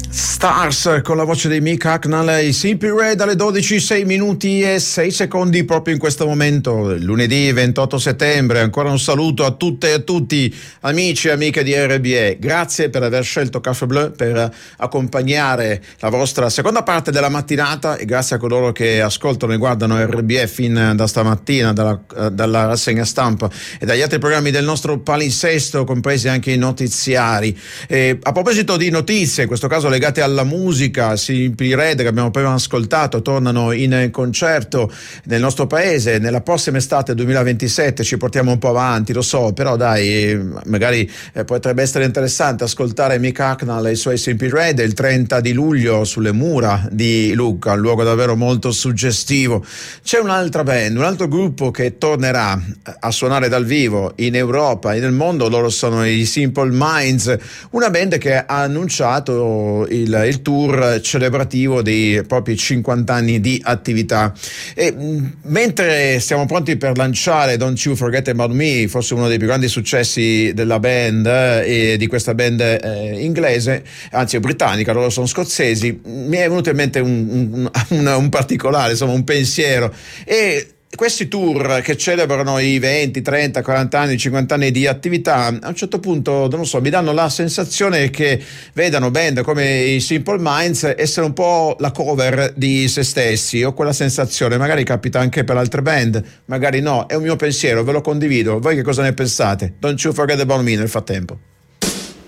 Stars con la voce di Mick Hucknall, i Simply Red alle 12, 6 minuti e 6 secondi proprio in questo momento, lunedì 28 settembre. Ancora un saluto a tutte e a tutti, amici e amiche di RBE. Grazie per aver scelto Café Bleu per accompagnare la vostra seconda parte della mattinata, e grazie a coloro che ascoltano e guardano RBE fin da stamattina, dalla rassegna stampa e dagli altri programmi del nostro palinsesto, compresi anche i notiziari. A proposito di notizie, in questo caso legate alla musica, Simply Red che abbiamo appena ascoltato tornano in concerto nel nostro paese nella prossima estate 2027. Ci portiamo un po' avanti, lo so, però dai, magari potrebbe essere interessante ascoltare Mick Hucknall e i suoi Simply Red il 30 di luglio sulle mura di Lucca, un luogo davvero molto suggestivo. C'è un'altra band, un altro gruppo che tornerà a suonare dal vivo in Europa e nel mondo. Loro sono i Simple Minds, una band che ha annunciato il tour celebrativo dei propri 50 anni di attività. E mentre siamo pronti per lanciare Don't You Forget About Me, forse uno dei più grandi successi della band e di questa band inglese, anzi britannica, loro sono scozzesi, mi è venuto in mente un particolare, insomma un pensiero. E questi tour che celebrano i 20, 30, 40 anni, 50 anni di attività, a un certo punto, non so, mi danno la sensazione che vedano band come i Simple Minds essere un po' la cover di se stessi. Ho quella sensazione, magari capita anche per altre band, magari no, è un mio pensiero, ve lo condivido. Voi che cosa ne pensate? Don't You Forget About Me nel frattempo.